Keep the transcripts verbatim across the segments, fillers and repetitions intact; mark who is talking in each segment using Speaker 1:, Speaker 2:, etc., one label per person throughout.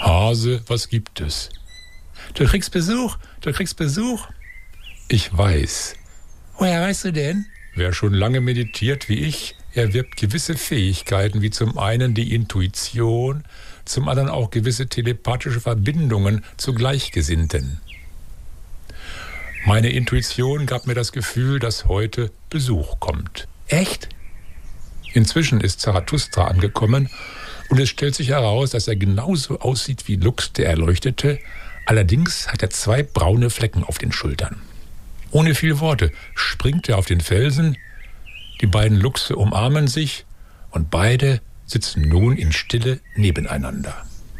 Speaker 1: Hase, was gibt es?
Speaker 2: Du kriegst Besuch, du kriegst Besuch.
Speaker 1: Ich weiß.
Speaker 2: Woher weißt du denn?
Speaker 1: Wer schon lange meditiert wie ich, erwirbt gewisse Fähigkeiten, wie zum einen die Intuition, zum anderen auch gewisse telepathische Verbindungen zu Gleichgesinnten. Meine Intuition gab mir das Gefühl, dass heute Besuch kommt.
Speaker 2: Echt?
Speaker 1: Inzwischen ist Zarathustra angekommen und es stellt sich heraus, dass er genauso aussieht wie Lux, der Erleuchtete. Allerdings hat er zwei braune Flecken auf den Schultern. Ohne viele Worte springt er auf den Felsen, die beiden Luchse umarmen sich und beide sitzen nun in Stille nebeneinander.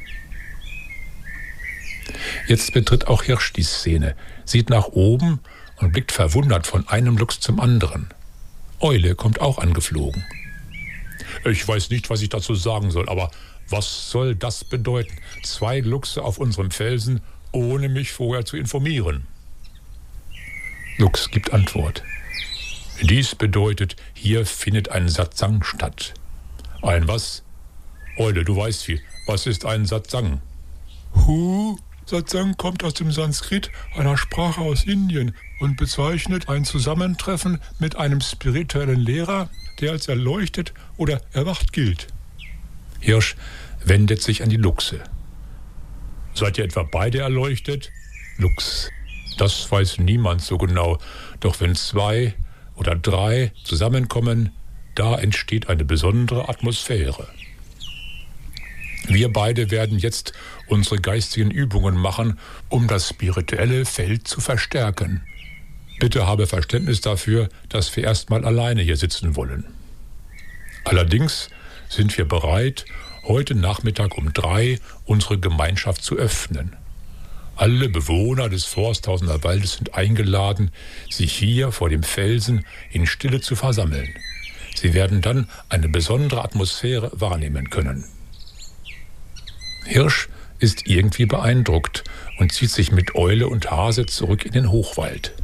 Speaker 1: Jetzt betritt auch Hirsch die Szene, sieht nach oben und blickt verwundert von einem Luchs zum anderen. Eule kommt auch angeflogen. Ich weiß nicht, was ich dazu sagen soll, aber was soll das bedeuten? Zwei Luchse auf unserem Felsen, ohne mich vorher zu informieren. Lux gibt Antwort. Dies bedeutet, hier findet ein Satsang statt. Ein was? Eule, du weißt viel. Was ist ein Satsang? Hu, Satsang kommt aus dem Sanskrit, einer Sprache aus Indien, und bezeichnet ein Zusammentreffen mit einem spirituellen Lehrer, der als erleuchtet oder erwacht gilt. Hirsch wendet sich an die Luchse. Seid ihr etwa beide erleuchtet? Luchs. Das weiß niemand so genau. Doch wenn zwei oder drei zusammenkommen, da entsteht eine besondere Atmosphäre. Wir beide werden jetzt unsere geistigen Übungen machen, um das spirituelle Feld zu verstärken. Bitte habe Verständnis dafür, dass wir erstmal alleine hier sitzen wollen. Allerdings sind wir bereit, heute Nachmittag um drei unsere Gemeinschaft zu öffnen. Alle Bewohner des Forsthausener Waldes sind eingeladen, sich hier vor dem Felsen in Stille zu versammeln. Sie werden dann eine besondere Atmosphäre wahrnehmen können. Hirsch ist irgendwie beeindruckt und zieht sich mit Eule und Hase zurück in den Hochwald.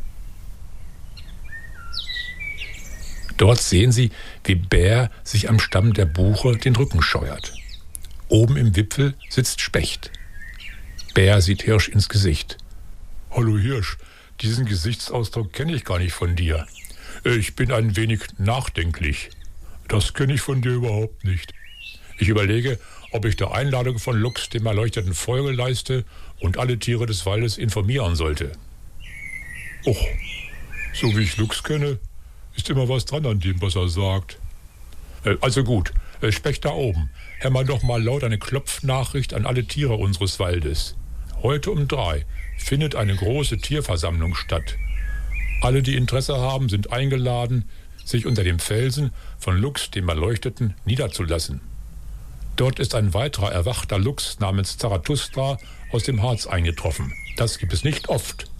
Speaker 1: Dort sehen sie, wie Bär sich am Stamm der Buche den Rücken scheuert. Oben im Wipfel sitzt Specht. Bär sieht Hirsch ins Gesicht. Hallo Hirsch, diesen Gesichtsausdruck kenne ich gar nicht von dir. Ich bin ein wenig nachdenklich. Das kenne ich von dir überhaupt nicht. Ich überlege, ob ich der Einladung von Lux, dem Erleuchteten, Folge leiste und alle Tiere des Waldes informieren sollte. Och, so wie ich Lux kenne, ist immer was dran an dem, was er sagt. Äh, also gut, äh, Specht da oben, hämmer doch mal laut eine Klopfnachricht an alle Tiere unseres Waldes. Heute um drei findet eine große Tierversammlung statt. Alle, die Interesse haben, sind eingeladen, sich unter dem Felsen von Lux, dem Erleuchteten, niederzulassen. Dort ist ein weiterer erwachter Luchs namens Zarathustra aus dem Harz eingetroffen. Das gibt es nicht oft.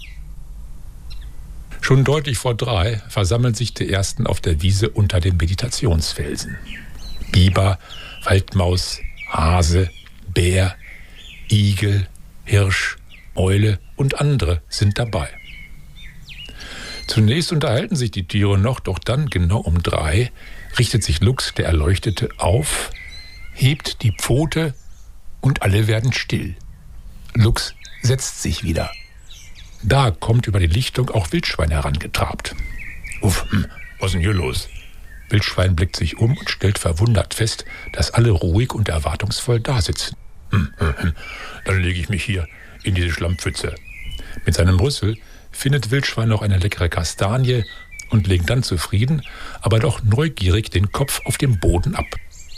Speaker 1: Schon deutlich vor drei versammeln sich die Ersten auf der Wiese unter dem Meditationsfelsen. Biber, Waldmaus, Hase, Bär, Igel, Hirsch, Eule und andere sind dabei. Zunächst unterhalten sich die Tiere noch, doch dann, genau um drei, richtet sich Lux, der Erleuchtete, auf, hebt die Pfote und alle werden still. Lux setzt sich wieder. Da kommt über die Lichtung auch Wildschwein herangetrabt. Uff, hm, was ist denn hier los? Wildschwein blickt sich um und stellt verwundert fest, dass alle ruhig und erwartungsvoll dasitzen. Hm, hm, hm. Dann lege ich mich hier in diese Schlammpfütze. Mit seinem Rüssel findet Wildschwein noch eine leckere Kastanie und legt dann zufrieden, aber doch neugierig den Kopf auf dem Boden ab.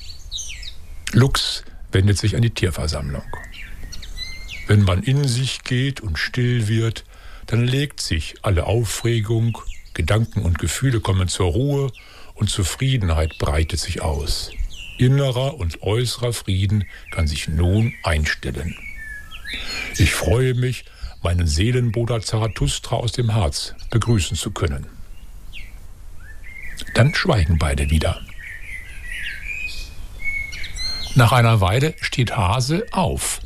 Speaker 1: Lux wendet sich an die Tierversammlung. Wenn man in sich geht und still wird, dann legt sich alle Aufregung, Gedanken und Gefühle kommen zur Ruhe und Zufriedenheit breitet sich aus. Innerer und äußerer Frieden kann sich nun einstellen. Ich freue mich, meinen Seelenbruder Zarathustra aus dem Harz begrüßen zu können. Dann schweigen beide wieder. Nach einer Weile steht Hase auf.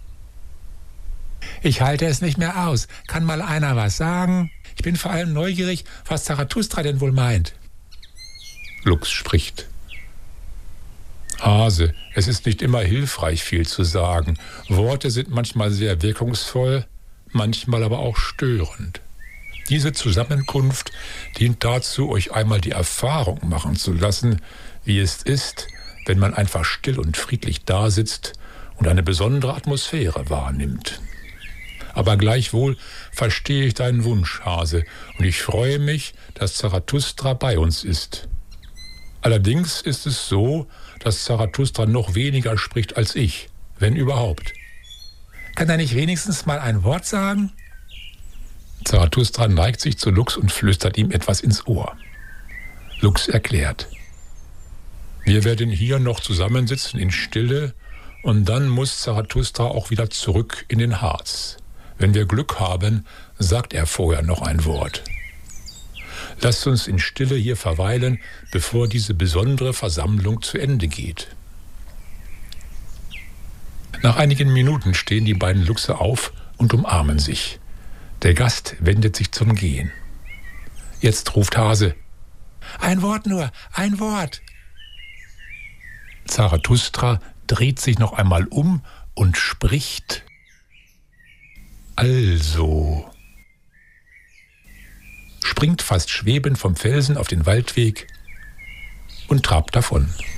Speaker 2: Ich halte es nicht mehr aus. Kann mal einer was sagen? Ich bin vor allem neugierig, was Zarathustra denn wohl meint.
Speaker 1: Lux spricht. Hase, es ist nicht immer hilfreich, viel zu sagen. Worte sind manchmal sehr wirkungsvoll, manchmal aber auch störend. Diese Zusammenkunft dient dazu, euch einmal die Erfahrung machen zu lassen, wie es ist, wenn man einfach still und friedlich dasitzt und eine besondere Atmosphäre wahrnimmt. Aber gleichwohl verstehe ich deinen Wunsch, Hase, und ich freue mich, dass Zarathustra bei uns ist. Allerdings ist es so, dass Zarathustra noch weniger spricht als ich, wenn überhaupt.
Speaker 2: Kann er nicht wenigstens mal ein Wort sagen?
Speaker 1: Zarathustra neigt sich zu Luchs und flüstert ihm etwas ins Ohr. Luchs erklärt: Wir werden hier noch zusammensitzen in Stille, und dann muss Zarathustra auch wieder zurück in den Harz. Wenn wir Glück haben, sagt er vorher noch ein Wort. Lasst uns in Stille hier verweilen, bevor diese besondere Versammlung zu Ende geht. Nach einigen Minuten stehen die beiden Luchse auf und umarmen sich. Der Gast wendet sich zum Gehen. Jetzt ruft Hase:
Speaker 2: Ein Wort nur, ein Wort.
Speaker 1: Zarathustra dreht sich noch einmal um und spricht: Also, springt fast schwebend vom Felsen auf den Waldweg und trabt davon.